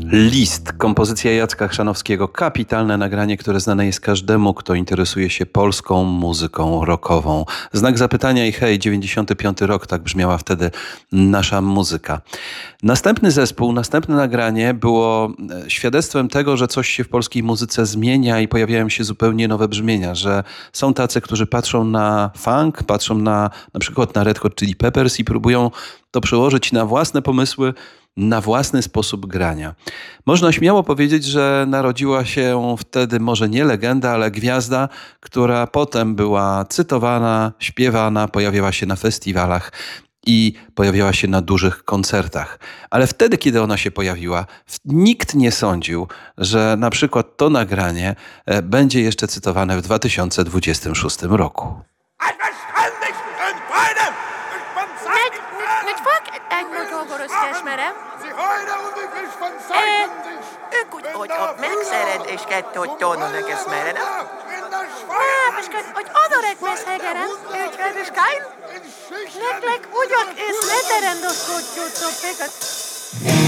List, kompozycja Jacka Chrzanowskiego. Kapitalne nagranie, które znane jest każdemu, kto interesuje się polską muzyką rockową. Znak zapytania i hej, 95 rok, tak brzmiała wtedy nasza muzyka. Następny zespół, następne nagranie było świadectwem tego, że coś się w polskiej muzyce zmienia i pojawiają się zupełnie nowe brzmienia, że są tacy, którzy patrzą na funk, patrzą na przykład na Red Hot Chili Peppers i próbują to przełożyć na własne pomysły, na własny sposób grania. Można śmiało powiedzieć, że narodziła się wtedy może nie legenda, ale gwiazda, która potem była cytowana, śpiewana, pojawiała się na festiwalach i pojawiała się na dużych koncertach. Ale wtedy, kiedy ona się pojawiła, nikt nie sądził, że na przykład to nagranie będzie jeszcze cytowane w 2026 roku. Nyt vakit koulussa smere. Kut op mekseren is get tot tonen gesmeren. Beskat ot odorek meshegeren. Ut is kein. Lek ujok is leteren dos kut tot pekat.